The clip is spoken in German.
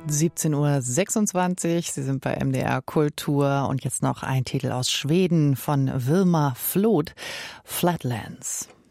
17:26 Uhr, Sie sind bei MDR Kultur und jetzt noch ein Titel aus Schweden von Wilma Flod, Flatlands.